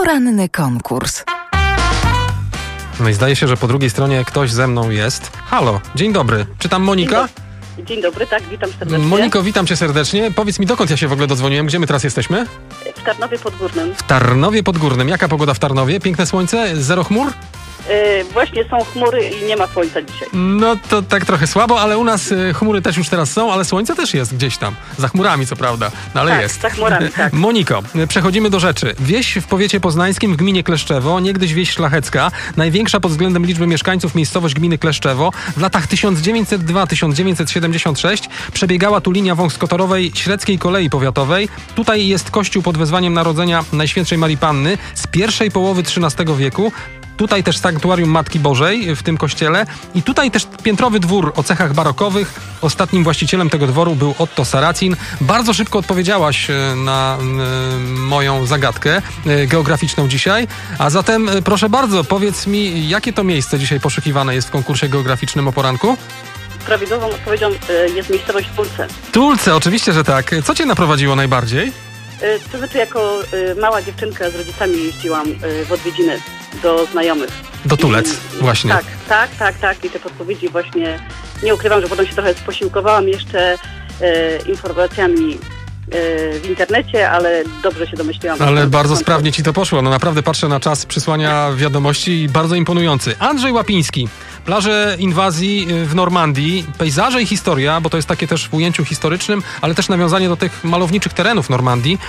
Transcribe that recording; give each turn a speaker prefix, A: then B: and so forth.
A: Poranny konkurs.
B: No i zdaje się, że po drugiej stronie ktoś ze mną jest. Halo, dzień dobry. Czy tam Monika?
C: Dzień dobry, tak, witam serdecznie.
B: Moniko, witam cię serdecznie. Powiedz mi, dokąd ja się w ogóle dodzwoniłem? Gdzie my teraz jesteśmy?
C: W Tarnowie Podgórnym.
B: W Tarnowie Podgórnym. Jaka pogoda w Tarnowie? Piękne słońce? Zero chmur?
C: Właśnie są chmury i nie ma słońca dzisiaj.
B: No to tak trochę słabo, ale u nas chmury też już teraz są, ale słońce też jest gdzieś tam. Za chmurami co prawda, no ale
C: tak,
B: jest.
C: za chmurami, tak.
B: Moniko, przechodzimy do rzeczy. Wieś w powiecie poznańskim w gminie Kleszczewo, niegdyś wieś szlachecka, największa pod względem liczby mieszkańców miejscowość gminy Kleszczewo. W latach 1902-1976 przebiegała tu linia wąskotorowej Średzkiej Kolei Powiatowej. Tutaj jest kościół pod wezwaniem Narodzenia Najświętszej Marii Panny z pierwszej połowy XIII wieku. Tutaj też sanktuarium Matki Bożej w tym kościele i tutaj też piętrowy dwór o cechach barokowych. Ostatnim właścicielem tego dworu był Otto Saracin. Bardzo szybko odpowiedziałaś na moją zagadkę geograficzną dzisiaj. A zatem proszę bardzo, powiedz mi, jakie to miejsce dzisiaj poszukiwane jest w konkursie geograficznym o poranku?
C: Prawidłową odpowiedzią jest miejscowość Tulce.
B: Tulce, oczywiście, że tak. Co cię naprowadziło najbardziej?
C: To znaczy, jako mała dziewczynka z rodzicami jeździłam w odwiedziny do znajomych.
B: Do Tulec, właśnie.
C: Tak. I te podpowiedzi właśnie, nie ukrywam, że potem się trochę posiłkowałam jeszcze informacjami w internecie, ale dobrze się domyśliłam.
B: Ale bardzo sprawnie ci to poszło. No naprawdę patrzę na czas przysłania wiadomości i bardzo imponujący. Andrzej Łapiński. Plaże inwazji w Normandii, pejzaże i historia, bo to jest takie też w ujęciu historycznym, ale też nawiązanie do tych malowniczych terenów Normandii.